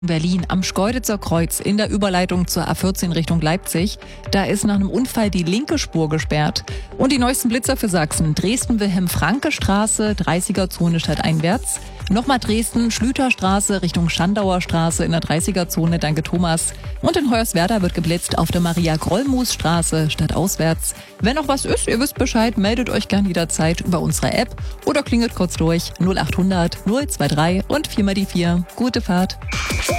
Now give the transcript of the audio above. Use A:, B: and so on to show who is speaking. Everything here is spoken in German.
A: Berlin am Schkeuditzer Kreuz in der Überleitung zur A14 Richtung Leipzig. Da ist nach einem Unfall die linke Spur gesperrt. Und die neuesten Blitzer für Sachsen. Dresden-Wilhelm-Franke-Straße, 30er-Zone stadteinwärts. Nochmal Dresden, Schlüterstraße Richtung Schandauer Straße in der 30er-Zone, danke Thomas. Und in Hoyerswerda wird geblitzt auf der Maria-Grollmus-Straße stadtauswärts. Wenn noch was ist, ihr wisst Bescheid, meldet euch gern jederzeit über unsere App oder klingelt kurz durch 0800 023 und 4 mal die 4. Gute Fahrt.